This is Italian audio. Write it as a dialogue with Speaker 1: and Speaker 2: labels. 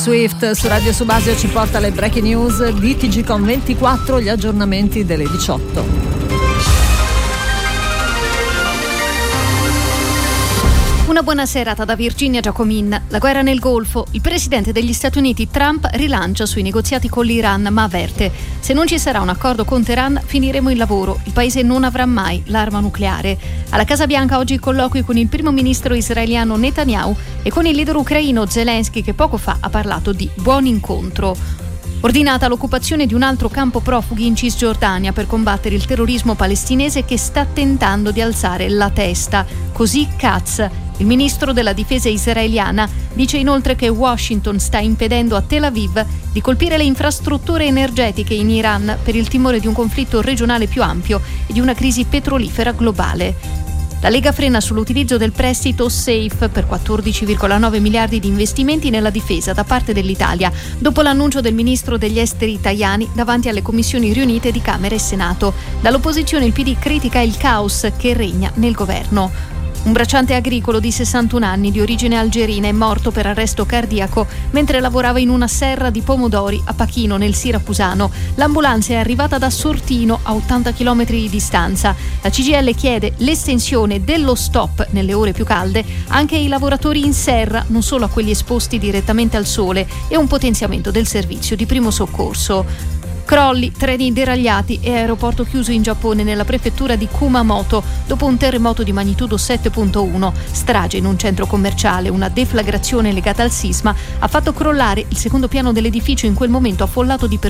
Speaker 1: Swift su Radio Subasio ci porta le breaking news di TGcom24, gli aggiornamenti delle 18.
Speaker 2: Una buona serata da Virginia Giacomin. La guerra nel Golfo. Il presidente degli Stati Uniti Trump rilancia sui negoziati con l'Iran, ma avverte: se non ci sarà un accordo con Teheran finiremo il lavoro. Il paese non avrà mai l'arma nucleare. Alla Casa Bianca oggi colloqui con il primo ministro israeliano Netanyahu e con il leader ucraino Zelensky, che poco fa ha parlato di buon incontro. Ordinata l'occupazione di un altro campo profughi in Cisgiordania per combattere il terrorismo palestinese che sta tentando di alzare la testa. Così Katz, il ministro della difesa israeliana, dice inoltre che Washington sta impedendo a Tel Aviv di colpire le infrastrutture energetiche in Iran per il timore di un conflitto regionale più ampio e di una crisi petrolifera globale. La Lega frena sull'utilizzo del prestito SAFE per 14,9 miliardi di investimenti nella difesa da parte dell'Italia, dopo l'annuncio del ministro degli esteri Tajani davanti alle commissioni riunite di Camera e Senato. Dall'opposizione il PD critica il caos che regna nel governo. Un bracciante agricolo di 61 anni di origine algerina è morto per arresto cardiaco mentre lavorava in una serra di pomodori a Pachino, nel Siracusano. L'ambulanza è arrivata da Sortino, a 80 km di distanza. La CGIL chiede l'estensione dello stop nelle ore più calde anche ai lavoratori in serra, non solo a quelli esposti direttamente al sole, e un potenziamento del servizio di primo soccorso. Crolli, treni deragliati e aeroporto chiuso in Giappone nella prefettura di Kumamoto dopo un terremoto di magnitudo 7.1. Strage in un centro commerciale, una deflagrazione legata al sisma ha fatto crollare il secondo piano dell'edificio, in quel momento affollato di persone.